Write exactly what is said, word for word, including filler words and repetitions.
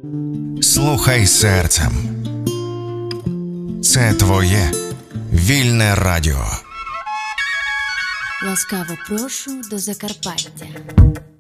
Слухай серцем. Це твоє вільне радіо. Ласкаво прошу до Закарпаття.